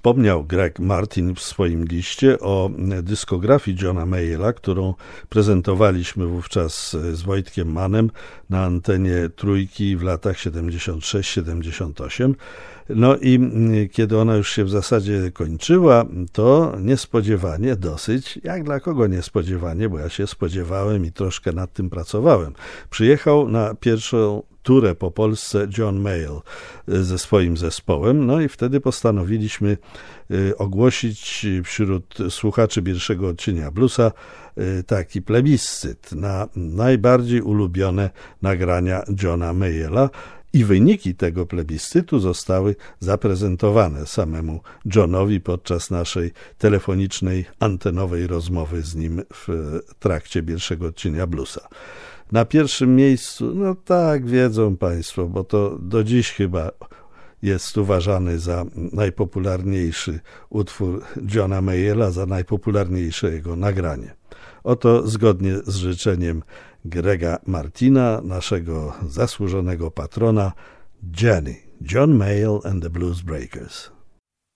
Wspomniał Greg Martin w swoim liście o dyskografii Johna Mayalla, którą prezentowaliśmy wówczas z Wojtkiem Mannem na antenie Trójki w latach 76-78. No i kiedy ona już się w zasadzie kończyła, to niespodziewanie dosyć, jak dla kogo niespodziewanie, bo ja się spodziewałem i troszkę nad tym pracowałem. Przyjechał na pierwszą turę po Polsce John Mayall ze swoim zespołem, no i wtedy postanowiliśmy ogłosić wśród słuchaczy pierwszego odcienia bluesa taki plebiscyt na najbardziej ulubione nagrania Johna Mayalla. I wyniki tego plebiscytu zostały zaprezentowane samemu Johnowi podczas naszej telefonicznej, antenowej rozmowy z nim w trakcie pierwszego odcinka bluesa. Na pierwszym miejscu, no tak wiedzą Państwo, bo to do dziś chyba jest uważany za najpopularniejszy utwór Johna Mayalla, za najpopularniejsze jego nagranie. Oto zgodnie z życzeniem Grega Martina, naszego zasłużonego patrona, Jenny, John Mayall and the Blues Breakers.